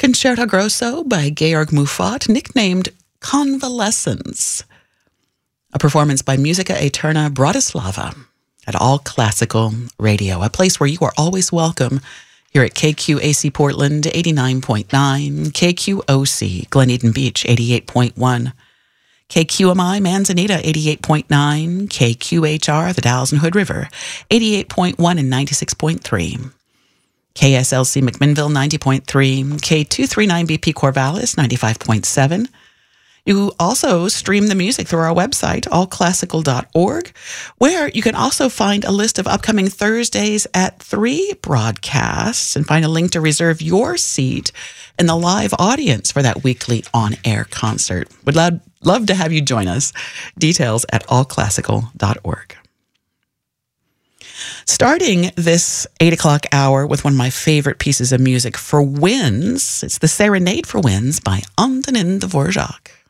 Concerto Grosso by Georg Muffat, nicknamed Convalescence. A performance by Musica Eterna Bratislava at All Classical Radio, a place where you are always welcome here at KQAC Portland 89.9, KQOC Glen Eden Beach 88.1, KQMI Manzanita 88.9, KQHR the Dalles and Hood River 88.1 and 96.3. KSLC McMinnville 90.3, K239BP Corvallis 95.7. You also stream the music through our website, allclassical.org, where you can also find a list of upcoming Thursdays at 3 broadcasts and find a link to reserve your seat in the live audience for that weekly on-air concert. Would love to have you join us. Details at allclassical.org. Starting this 8 o'clock hour with one of my favorite pieces of music for winds. It's the Serenade for Winds by Antonin Dvorak.